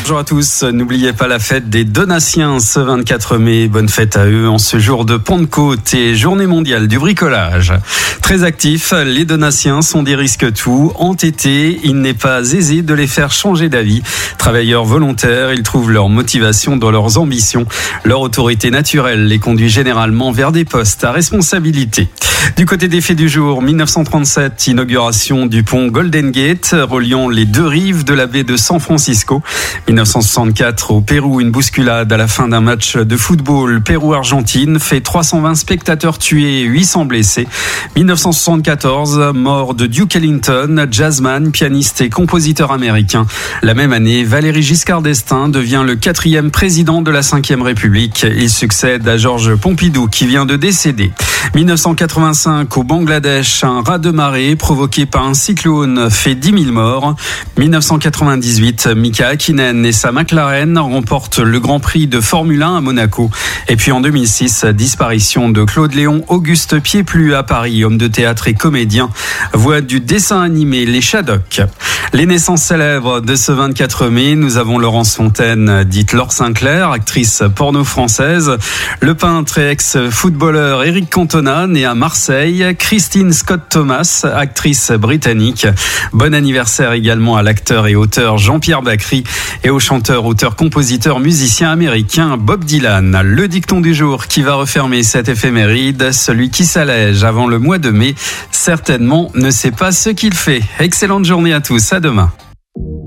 Bonjour à tous, n'oubliez pas la fête des Donatiens ce 24 mai, bonne fête à eux en ce jour de Pentecôte et journée mondiale du bricolage. Très actifs, les Donatiens sont des risques-tout, entêtés, il n'est pas aisé de les faire changer d'avis. Travailleurs volontaires, ils trouvent leur motivation dans leurs ambitions. Leur autorité naturelle les conduit généralement vers des postes à responsabilité. Du côté des faits du jour, 1937, inauguration du pont Golden Gate, reliant les deux rives de la baie de San Francisco. 1964, au Pérou, une bousculade à la fin d'un match de football Pérou-Argentine fait 320 spectateurs tués et 800 blessés. 1974, mort de Duke Ellington, jazzman, pianiste et compositeur américain. La même année, Valéry Giscard d'Estaing devient le 4e président de la 5e République. Il succède à Georges Pompidou qui vient de décéder. 1985, au Bangladesh, un raz-de-marée provoqué par un cyclone fait 10 000 morts. 1998, Mika Häkkinen et sa McLaren remportent le Grand Prix de Formule 1 à Monaco. Et puis en 2006, disparition de Claude Léon Auguste Pieplu à Paris, homme de théâtre et comédien, voix du dessin animé Les Shadocks. Les naissances célèbres de ce 24 mai, nous avons Laurence Fontaine, dite Laure Sinclair, actrice porno française, le peintre et ex-footballeur Eric Cantona, né à Marseille, Christine Scott Thomas, actrice britannique. Bon anniversaire également à l'acteur et auteur Jean-Pierre Bacry et au chanteur, auteur, compositeur, musicien américain Bob Dylan. Le dicton du jour qui va refermer cette éphéméride, celui qui s'allège avant le mois de mai, certainement ne sait pas ce qu'il fait. Excellente journée à tous, à demain.